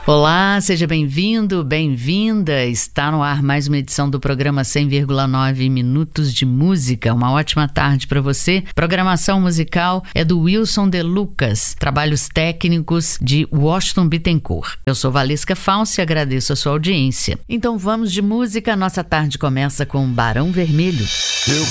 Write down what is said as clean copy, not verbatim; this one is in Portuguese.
Olá, seja bem-vindo, bem-vinda. Está no ar mais uma edição do programa 100,9 Minutos de Música. Uma ótima tarde para você. Programação musical é do Wilson De Lucas, trabalhos técnicos de Washington Bittencourt. Eu sou Valesca Falso e agradeço a sua audiência. Então vamos de música. Nossa tarde começa com Barão Vermelho. Eu